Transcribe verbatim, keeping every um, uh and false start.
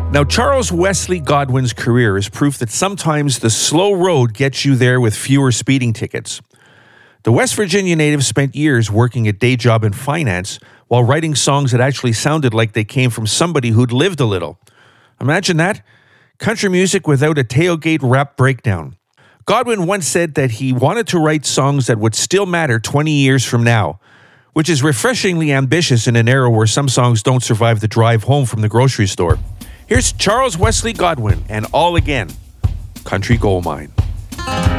Now, Charles Wesley Godwin's career is proof that sometimes the slow road gets you there with fewer speeding tickets. The West Virginia native spent years working a day job in finance while writing songs that actually sounded like they came from somebody who'd lived a little. Imagine that. Country music without a tailgate rap breakdown. Godwin once said that he wanted to write songs that would still matter twenty years from now, which is refreshingly ambitious in an era where some songs don't survive the drive home from the grocery store. Here's Charles Wesley Godwin and All Again, Country Gold Mine.